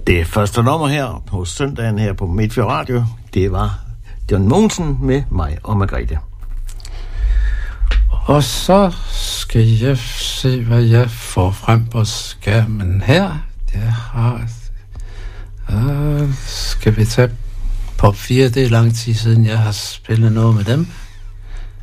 Det første nummer her hos søndagen her på Midtfjord Radio, det var John Mogensen med Mig og Margrethe. Og så skal jeg se, hvad jeg får frem på skærmen her. Jeg har... skal vi tage Pop 4? Det er lang tid siden, jeg har spillet noget med dem.